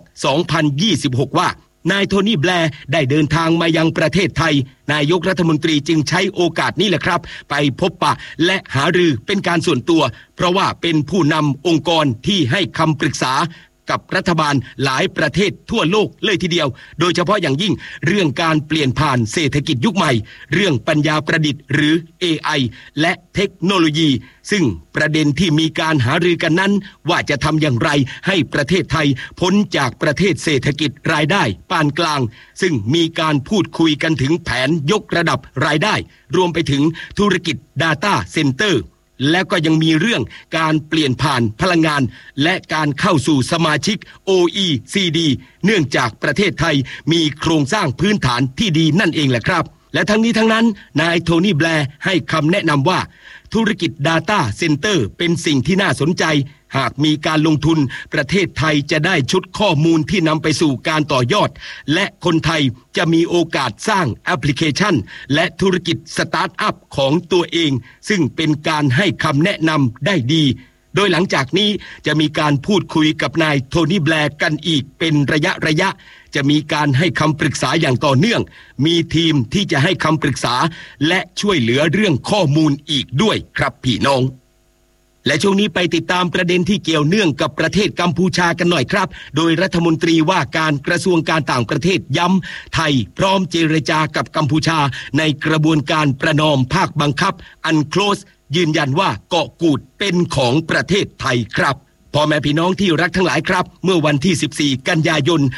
2026 ว่านายโทนี่แบร์ได้เดินทางมายังประเทศไทยนายกรัฐมนตรีจึงใช้โอกาสนี้แหละครับไปพบปะและหารือเป็นการส่วนตัวเพราะว่าเป็นผู้นำองค์กรที่ให้คำปรึกษากับรัฐบาลหลายประเทศทั่วโลกเลยทีเดียวโดยเฉพาะอย่างยิ่งเรื่องการเปลี่ยนผ่านเศรษฐกิจยุคใหม่เรื่องปัญญาประดิษฐ์หรือ AI และเทคโนโลยีซึ่งประเด็นที่มีการหารือกันนั้นว่าจะทำอย่างไรให้ประเทศไทยพ้นจากประเทศเศรษฐกิจรายได้ปานกลางซึ่งมีการพูดคุยกันถึงแผนยกระดับรายได้รวมไปถึงธุรกิจ Data Centerและก็ยังมีเรื่องการเปลี่ยนผ่านพลังงานและการเข้าสู่สมาชิก OECD เนื่องจากประเทศไทยมีโครงสร้างพื้นฐานที่ดีนั่นเองแหละครับและทั้งนี้ทั้งนั้นนายโทนี่แบร์ให้คำแนะนำว่าธุรกิจ Data Center เป็นสิ่งที่น่าสนใจหากมีการลงทุนประเทศไทยจะได้ชุดข้อมูลที่นำไปสู่การต่อยอดและคนไทยจะมีโอกาสสร้างแอปพลิเคชันและธุรกิจสตาร์ทอัพของตัวเองซึ่งเป็นการให้คำแนะนำได้ดีโดยหลังจากนี้จะมีการพูดคุยกับนายโทนี่แบร์กันอีกเป็นระยะจะมีการให้คำปรึกษาอย่างต่อเนื่องมีทีมที่จะให้คำปรึกษาและช่วยเหลือเรื่องข้อมูลอีกด้วยครับพี่น้องและช่วงนี้ไปติดตามประเด็นที่เกี่ยวเนื่องกับประเทศกัมพูชากันหน่อยครับโดยรัฐมนตรีว่าการกระทรวงการต่างประเทศย้ำไทยพร้อมเจรจากับกัมพูชาในกระบวนการประนอมภาคบังคับอันโคลสยืนยันว่าเกาะกูดเป็นของประเทศไทยครับพ่อแม่พี่น้องที่รักทั้งหลายครับเมื่อวันที่14กันยายน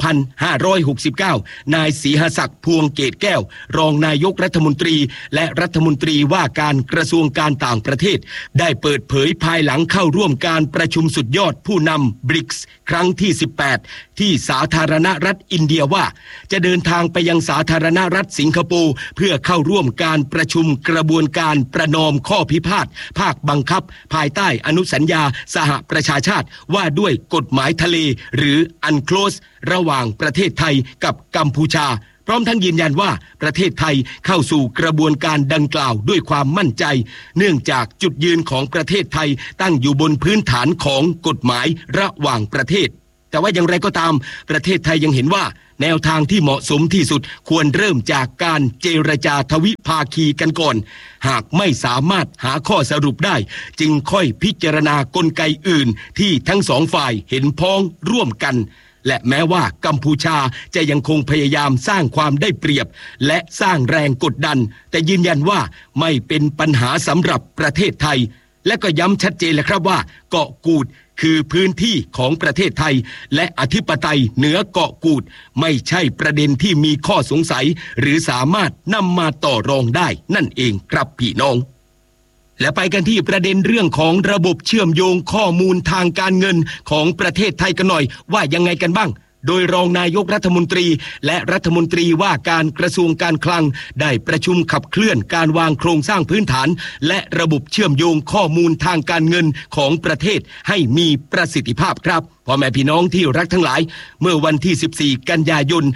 2569นายศรีหศักดิ์พวงเกตแก้วรองนายกรัฐมนตรีและรัฐมนตรีว่าการกระทรวงการต่างประเทศได้เปิดเผยภายหลังเข้าร่วมการประชุมสุดยอดผู้นำ BRICS ครั้งที่18ที่สาธารณรัฐอินเดียว่าจะเดินทางไปยังสาธารณรัฐสิงคโปร์เพื่อเข้าร่วมการประชุมกระบวนการประนอมข้อพิพาทภาคบังคับภายใต้อนุสัญญาสหประชาชาติว่าด้วยกฎหมายทะเลหรืออันโคลสระหว่างประเทศไทยกับกัมพูชาพร้อมทั้งยืนยันว่าประเทศไทยเข้าสู่กระบวนการดังกล่าวด้วยความมั่นใจเนื่องจากจุดยืนของประเทศไทยตั้งอยู่บนพื้นฐานของกฎหมายระหว่างประเทศแต่ว่าอย่างไรก็ตามประเทศไทยยังเห็นว่าแนวทางที่เหมาะสมที่สุดควรเริ่มจากการเจรจาทวิภาคีกันก่อนหากไม่สามารถหาข้อสรุปได้จึงค่อยพิจารณากลไกอื่นที่ทั้งสองฝ่ายเห็นพ้องร่วมกันและแม้ว่ากัมพูชาจะยังคงพยายามสร้างความได้เปรียบและสร้างแรงกดดันแต่ยืนยันว่าไม่เป็นปัญหาสำหรับประเทศไทยและก็ย้ำชัดเจนเลยครับว่าเกาะกูดคือพื้นที่ของประเทศไทยและอธิปไตยเหนือเกาะกูดไม่ใช่ประเด็นที่มีข้อสงสัยหรือสามารถนำมาต่อรองได้นั่นเองครับพี่น้องและไปกันที่ประเด็นเรื่องของระบบเชื่อมโยงข้อมูลทางการเงินของประเทศไทยกันหน่อยว่ายังไงกันบ้างโดยรองนายกรัฐมนตรีและรัฐมนตรีว่าการกระทรวงการคลังได้ประชุมขับเคลื่อนการวางโครงสร้างพื้นฐานและระบบเชื่อมโยงข้อมูลทางการเงินของประเทศให้มีประสิทธิภาพครับพ่อแม่พี่น้องที่รักทั้งหลายเมื่อวันที่14กันยายน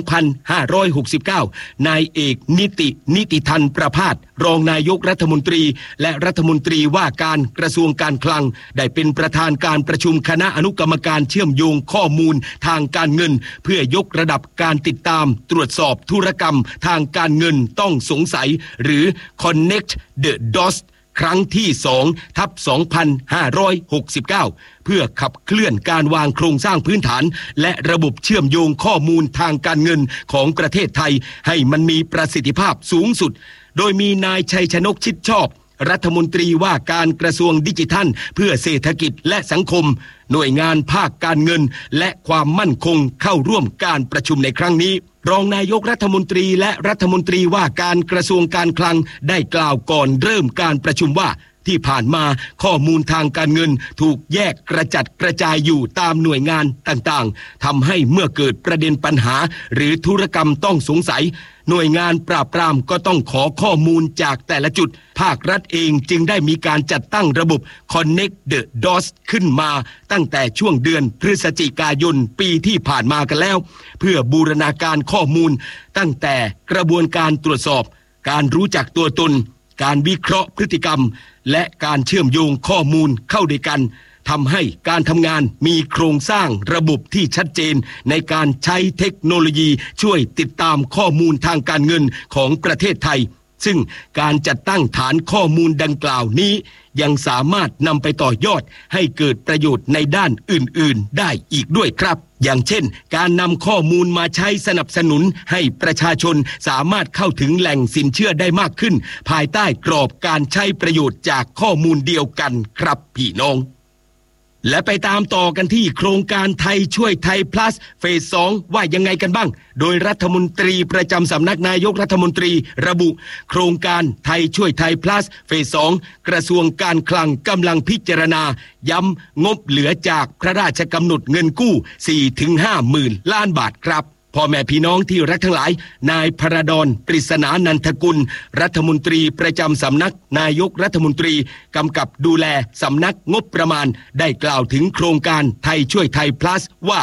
2569นายเอกนิติธันประภาสรองนายกรัฐมนตรีและรัฐมนตรีว่าการกระทรวงการคลังได้เป็นประธานการประชุมคณะอนุกรรมการเชื่อมโยงข้อมูลทางการเงินเพื่อยกระดับการติดตามตรวจสอบธุรกรรมทางการเงินต้องสงสัยหรือ Connect the Dotsครั้งที่2/2569เพื่อขับเคลื่อนการวางโครงสร้างพื้นฐานและระบบเชื่อมโยงข้อมูลทางการเงินของประเทศไทยให้มันมีประสิทธิภาพสูงสุดโดยมีนายชัยชนกชิดชอบรัฐมนตรีว่าการกระทรวงดิจิทัลเพื่อเศรษฐกิจและสังคมหน่วยงานภาคการเงินและความมั่นคงเข้าร่วมการประชุมในครั้งนี้รองนายกรัฐมนตรีและรัฐมนตรีว่าการกระทรวงการคลังได้กล่าวก่อนเริ่มการประชุมว่าที่ผ่านมาข้อมูลทางการเงินถูกแยกกระจัดกระจายอยู่ตามหน่วยงานต่างๆทำให้เมื่อเกิดประเด็นปัญหาหรือธุรกรรมต้องสงสัยหน่วยงานปราบปรามก็ต้องขอข้อมูลจากแต่ละจุดภาครัฐเองจึงได้มีการจัดตั้งระบบ Connect the Dots ขึ้นมาตั้งแต่ช่วงเดือนพฤศจิกายนปีที่ผ่านมากันแล้วเพื่อบูรณาการข้อมูลตั้งแต่กระบวนการตรวจสอบการรู้จักตัวตนการวิเคราะห์พฤติกรรมและการเชื่อมโยงข้อมูลเข้าด้วยกันทำให้การทำงานมีโครงสร้างระบบที่ชัดเจนในการใช้เทคโนโลยีช่วยติดตามข้อมูลทางการเงินของประเทศไทยซึ่งการจัดตั้งฐานข้อมูลดังกล่าวนี้ยังสามารถนำไปต่อยอดให้เกิดประโยชน์ในด้านอื่นๆได้อีกด้วยครับอย่างเช่นการนำข้อมูลมาใช้สนับสนุนให้ประชาชนสามารถเข้าถึงแหล่งสินเชื่อได้มากขึ้นภายใต้กรอบการใช้ประโยชน์จากข้อมูลเดียวกันครับพี่น้องและไปตามต่อกันที่โครงการไทยช่วยไทย plus เฟส 2ว่ายังไงกันบ้างโดยรัฐมนตรีประจำสำนักนายกรัฐมนตรีระบุโครงการไทยช่วยไทย plus เฟส 2กระทรวงการคลังกำลังพิจารณาย้ำงบเหลือจากพระราชกำหนดเงินกู้ 4-5 หมื่นล้านบาทครับพ่อแม่พี่น้องที่รักทั้งหลายนายพระดอนปริศนานันทกุลรัฐมนตรีประจำสำนักนายกรัฐมนตรีกำกับดูแลสำนักงบประมาณได้กล่าวถึงโครงการไทยช่วยไทย plus ว่าโค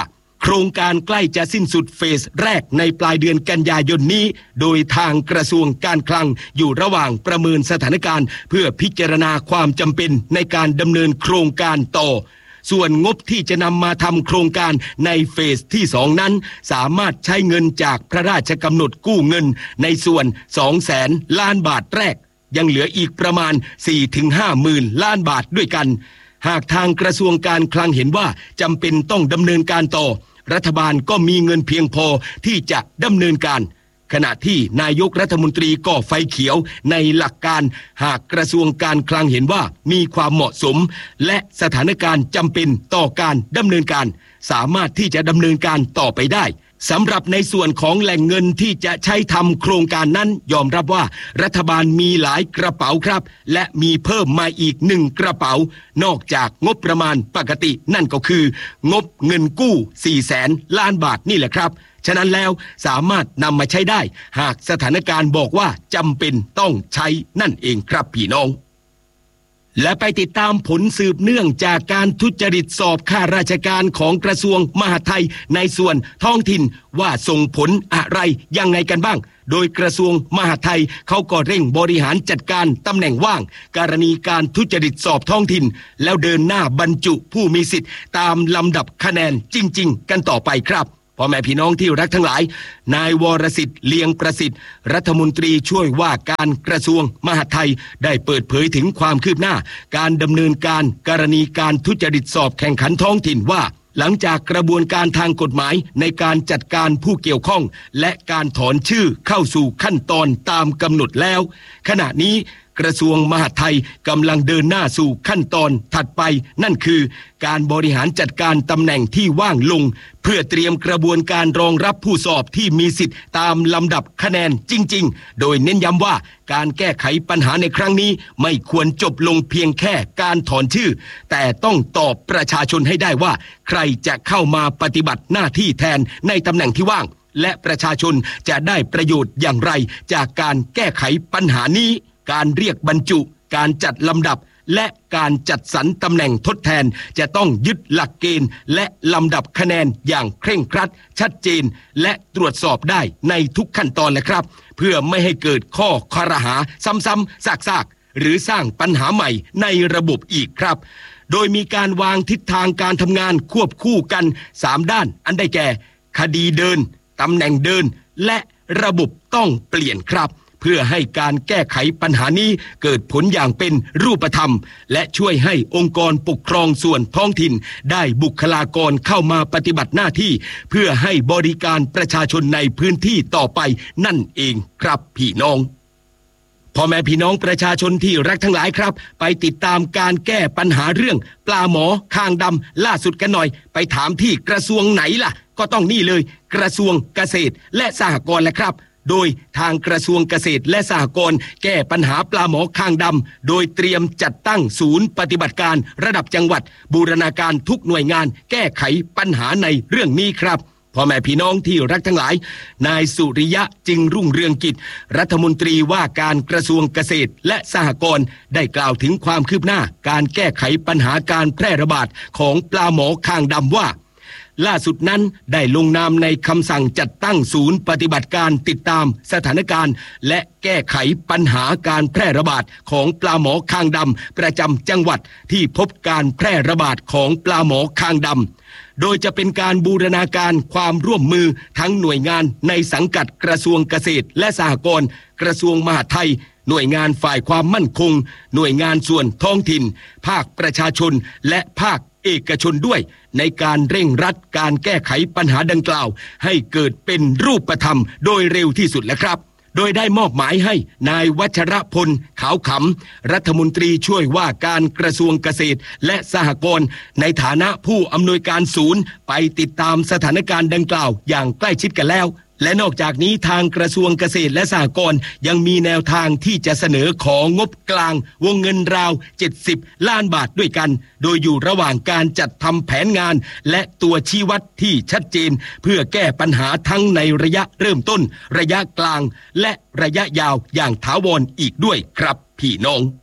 ครงการใกล้จะสิ้นสุดเฟสแรกในปลายเดือนกันยายนนี้โดยทางกระทรวงการคลังอยู่ระหว่างประเมินสถานการณ์เพื่อพิจารณาความจำเป็นในการดำเนินโครงการต่อส่วนงบที่จะนำมาทำโครงการในเฟสที่2นั้นสามารถใช้เงินจากพระราชกำหนดกู้เงินในส่วน 200,000 ล้านบาทแรกยังเหลืออีกประมาณ 4-5 หมื่นล้านบาทด้วยกันหากทางกระทรวงการคลังเห็นว่าจำเป็นต้องดำเนินการต่อรัฐบาลก็มีเงินเพียงพอที่จะดำเนินการขณะที่นายกรัฐมนตรีก็ไฟเขียวในหลักการหากกระทรวงการคลังเห็นว่ามีความเหมาะสมและสถานการณ์จำเป็นต่อการดำเนินการสามารถที่จะดำเนินการต่อไปได้สำหรับในส่วนของแหล่งเงินที่จะใช้ทำโครงการนั้นยอมรับว่ารัฐบาลมีหลายกระเป๋าครับและมีเพิ่มมาอีก1กระเป๋านอกจากงบประมาณปกตินั่นก็คืองบเงินกู้ 400,000 ล้านบาทนี่แหละครับฉะนั้นแล้วสามารถนำมาใช้ได้หากสถานการณ์บอกว่าจำเป็นต้องใช้นั่นเองครับพี่น้องและไปติดตามผลสืบเนื่องจากการทุจริตสอบข้าราชการของกระทรวงมหาดไทยในส่วนท้องถิ่นว่าส่งผลอะไรยังไงกันบ้างโดยกระทรวงมหาดไทยเขาก็เร่งบริหารจัดการตำแหน่งว่างกรณีการทุจริตสอบท้องถิ่นแล้วเดินหน้าบรรจุผู้มีสิทธิ์ตามลำดับคะแนนจริงๆกันต่อไปครับพ่อแม่พี่น้องที่รักทั้งหลายนายวรสิทธิ์เลียงประสิทธิ์รัฐมนตรีช่วยว่าการกระทรวงมหาดไทยได้เปิดเผยถึงความคืบหน้าการดำเนินการกรณีการทุจริตสอบแข่งขันท้องถิ่นว่าหลังจากกระบวนการทางกฎหมายในการจัดการผู้เกี่ยวข้องและการถอนชื่อเข้าสู่ขั้นตอนตามกำหนดแล้วขณะนี้กระทรวงมหาดไทยกำลังเดินหน้าสู่ขั้นตอนถัดไปนั่นคือการบริหารจัดการตำแหน่งที่ว่างลงเพื่อเตรียมกระบวนการรองรับผู้สอบที่มีสิทธิ์ตามลำดับคะแนนจริงๆโดยเน้นย้ำว่าการแก้ไขปัญหาในครั้งนี้ไม่ควรจบลงเพียงแค่การถอนชื่อแต่ต้องตอบประชาชนให้ได้ว่าใครจะเข้ามาปฏิบัติหน้าที่แทนในตำแหน่งที่ว่างและประชาชนจะได้ประโยชน์อย่างไรจากการแก้ไขปัญหานี้การเรียกบรรจุการจัดลำดับและการจัดสรรตำแหน่งทดแทนจะต้องยึดหลักเกณฑ์และลำดับคะแนนอย่างเคร่งครัดชัดเจนและตรวจสอบได้ในทุกขั้นตอนเลยครับเพื่อไม่ให้เกิดข้อครหาซ้ำๆซากๆหรือสร้างปัญหาใหม่ในระบบอีกครับโดยมีการวางทิศทางการทำงานควบคู่กัน3ด้านอันได้แก่คดีเดินตำแหน่งเดินและระบบต้องเปลี่ยนครับเพื่อให้การแก้ไขปัญหานี้เกิดผลอย่างเป็นรูปธรรมและช่วยให้องค์กรปกครองส่วนท้องถิ่นได้บุคลากรเข้ามาปฏิบัติหน้าที่เพื่อให้บริการประชาชนในพื้นที่ต่อไปนั่นเองครับพี่น้องพ่อแม่พี่น้องประชาชนที่รักทั้งหลายครับไปติดตามการแก้ปัญหาเรื่องปลาหมอคางดำล่าสุดกันหน่อยไปถามที่กระทรวงไหนล่ะก็ต้องนี่เลยกระทรวงเกษตรและสหกรณ์แหละครับโดยทางกระทรวงเกษตรและสหกรณ์แก้ปัญหาปลาหมอคางดำโดยเตรียมจัดตั้งศูนย์ปฏิบัติการระดับจังหวัดบูรณาการทุกหน่วยงานแก้ไขปัญหาในเรื่องนี้ครับพ่อแม่พี่น้องที่รักทั้งหลายนายสุริยะจึงรุ่งเรืองกิจรัฐมนตรีว่าการกระทรวงเกษตรและสหกรณ์ได้กล่าวถึงความคืบหน้าการแก้ไขปัญหาการแพร่ระบาดของปลาหมอคางดำว่าล่าสุดนั้นได้ลงนามในคำสั่งจัดตั้งศูนย์ปฏิบัติการติดตามสถานการณ์และแก้ไขปัญหาการแพร่ระบาดของปลาหมอคางดำประจำจังหวัดที่พบการแพร่ระบาดของปลาหมอคางดำโดยจะเป็นการบูรณาการความร่วมมือทั้งหน่วยงานในสังกัดกระทรวงเกษตรและสหกรณ์กระทรวงมหาดไทยหน่วยงานฝ่ายความมั่นคงหน่วยงานส่วนท้องถิ่นภาคประชาชนและภาคเอกชนด้วยในการเร่งรัดการแก้ไขปัญหาดังกล่าวให้เกิดเป็นรูปธรรมโดยเร็วที่สุดแล้วครับโดยได้มอบหมายให้นายวัชรพลขาวขำรัฐมนตรีช่วยว่าการกระทรวงเกษตรและสหกรณ์ในฐานะผู้อำนวยการศูนย์ไปติดตามสถานการณ์ดังกล่าวอย่างใกล้ชิดกันแล้วและนอกจากนี้ทางกระทรวงเกษตรและสหกรณ์ยังมีแนวทางที่จะเสนอของงบกลางวงเงินราว70ล้านบาทด้วยกันโดยอยู่ระหว่างการจัดทำแผนงานและตัวชี้วัดที่ชัดเจนเพื่อแก้ปัญหาทั้งในระยะเริ่มต้นระยะกลางและระยะยาวอย่างถาวรอีกด้วยครับพี่น้อง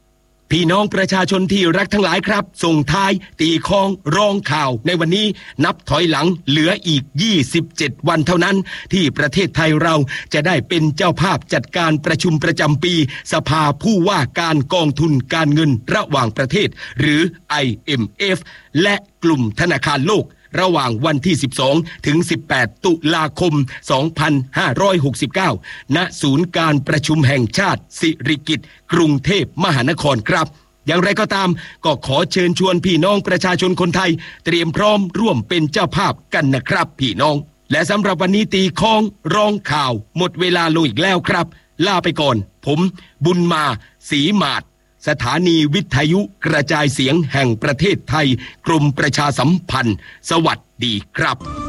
พี่น้องประชาชนที่รักทั้งหลายครับส่งท้ายตีคล้องร้องข่าวในวันนี้นับถอยหลังเหลืออีก27วันเท่านั้นที่ประเทศไทยเราจะได้เป็นเจ้าภาพจัดการประชุมประจำปีสภาผู้ว่าการกองทุนการเงินระหว่างประเทศหรือ IMF และกลุ่มธนาคารโลกระหว่างวันที่12ถึง18ตุลาคม2569ณศูนย์การประชุมแห่งชาติสิริกิติ์กรุงเทพมหานครครับอย่างไรก็ตามก็ขอเชิญชวนพี่น้องประชาชนคนไทยเตรียมพร้อมร่วมเป็นเจ้าภาพกันนะครับพี่น้องและสำหรับวันนี้ตีคล้องร้องข่าวหมดเวลาลงอีกแล้วครับลาไปก่อนผมบุญมาศรีมาศสถานีวิทยุกระจายเสียงแห่งประเทศไทยกรมประชาสัมพันธ์สวัสดีครับ